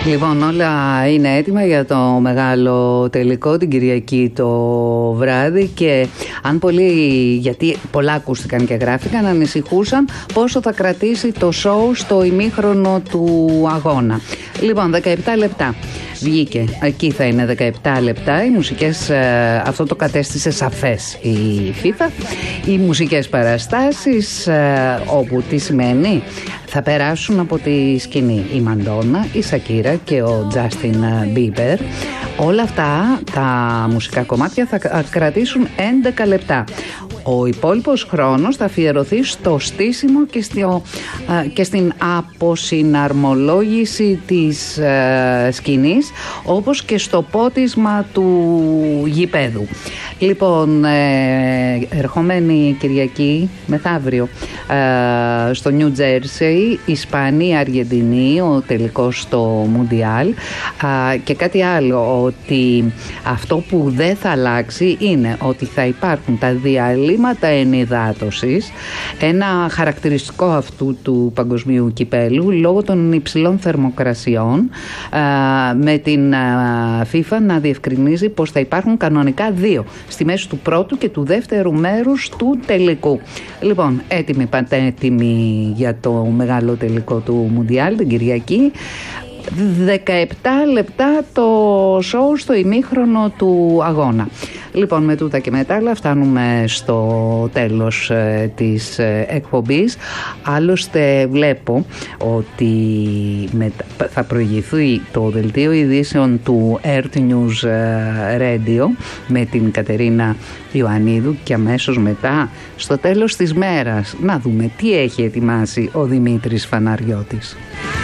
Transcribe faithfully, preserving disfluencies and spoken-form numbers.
Λοιπόν, όλα είναι έτοιμα για το μεγάλο τελικό την Κυριακή το βράδυ και αν πολλοί, γιατί πολλά ακούστηκαν και γράφηκαν, ανησυχούσαν πόσο θα κρατήσει το σοου στο ημίχρονο του αγώνα. Λοιπόν, δεκαεπτά λεπτά βγήκε, εκεί θα είναι δεκαεπτά λεπτά. Οι μουσικές, αυτό το κατέστησε σαφές η FIFA. Οι μουσικές παραστάσεις, όπου τι σημαίνει, θα περάσουν από τη σκηνή η Μαντόνα, η Σακύρα και ο Τζάστιν Μπίμπερ. Όλα αυτά τα μουσικά κομμάτια θα κρατήσουν έντεκα λεπτά. Ο υπόλοιπος χρόνος θα αφιερωθεί στο στήσιμο και, στο, και στην αποσυναρμολόγηση της ε, σκηνής, όπως και στο πότισμα του γηπέδου. Λοιπόν, ε, ερχόμενη Κυριακή, μεθαύριο, ε, στο Νιου Τζέρσεϊ, Ισπανία-Αργεντινή, ο τελικός στο Μουντιάλ. Ε, και κάτι άλλο, ότι αυτό που δεν θα αλλάξει είναι ότι θα υπάρχουν τα διαλύματα ενυδάτωσης, ένα χαρακτηριστικό αυτού του παγκοσμίου κυπέλου, λόγω των υψηλών θερμοκρασιών, ε, με την ε, FIFA να διευκρινίζει πως θα υπάρχουν κανονικά δύο στη μέση του πρώτου και του δεύτερου μέρους του τελικού. Λοιπόν, έτοιμοι, πανέτοιμοι για το μεγάλο τελικό του Μουντιάλ την Κυριακή. δεκαεπτά λεπτά το σοου στο ημίχρονο του αγώνα. Λοιπόν, με τούτα και μετά άλλα φτάνουμε στο τέλος ε, της ε, εκπομπής. Άλλωστε βλέπω ότι με, θα προηγηθεί το δελτίο ειδήσεων του Earth News Radio με την Κατερίνα Ιωαννίδου και αμέσως μετά, στο τέλος της μέρας, να δούμε τι έχει ετοιμάσει ο Δημήτρης Φαναριώτης.